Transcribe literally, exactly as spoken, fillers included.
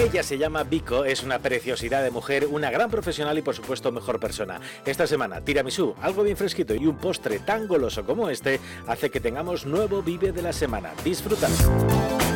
Ella se llama Vico, es una preciosidad de mujer, una gran profesional y por supuesto mejor persona. Esta semana, tiramisú, algo bien fresquito y un postre tan goloso como este hace que tengamos nuevo Vive de la semana. Disfrútalo.